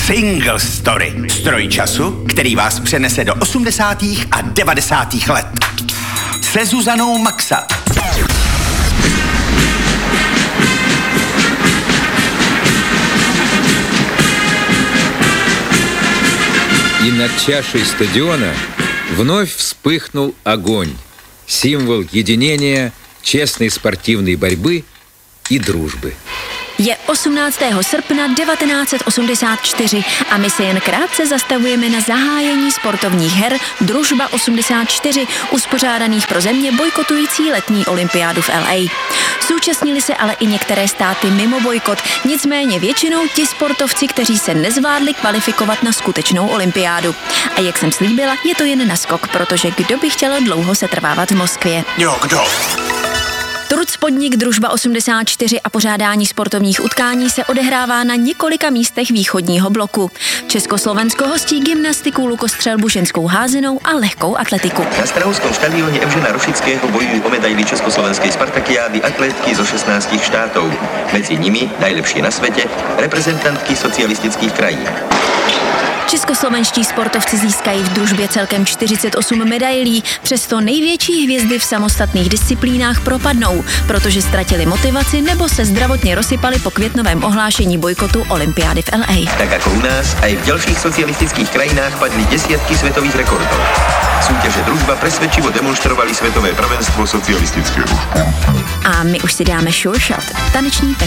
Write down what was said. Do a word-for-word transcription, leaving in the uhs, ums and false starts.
Single Story. Stroj času, který vás přenese do osmdesátých a devadesátých let. Se Zuzanou Maxa. И над чашей стадиона вновь вспыхнул огонь. Символ единения, čestné sportovní борьбы i družby. Je osmnáctého srpna devatenáct set osmdesát čtyři a my se jen krátce zastavujeme na zahájení sportovních her Družba osmdesát čtyři, uspořádaných pro země bojkotující letní olympiádu v L A. Zúčastnili se ale i některé státy mimo bojkot, nicméně většinou ti sportovci, kteří se nezvládli kvalifikovat na skutečnou olympiádu. A jak jsem slíbila, je to jen naskok, protože kdo by chtěl dlouho se trvávat v Moskvě? Jo, kdo? Trudspodnik Družba osmdesát čtyři a pořádání sportovních utkání se odehrává na několika místech východního bloku. Československo hostí gymnastiku, lukostřelbu, ženskou házenou a lehkou atletiku. Na Strahovskom štadióne Evžena Rošického bojujú o medaily Československej spartakiády atlétky zo šestnástich štátov. Medzi nimi najlepšie na svete reprezentantky socialistických krajín. Českoslovenští sportovci získají v družbě celkem čtyřicet osm medailí, přesto největší hvězdy v samostatných disciplínách propadnou, protože ztratili motivaci nebo se zdravotně rozsypali po květnovém ohlášení bojkotu olympiády v L A. Tak ako u nás, aj v ďalších socialistických krajinách padli desiatky svetových rekordov. Súťaže Družba presvedčivo demonstrovali svetové prvenstvo socialistického. A my už si dáme Sure Shot, taneční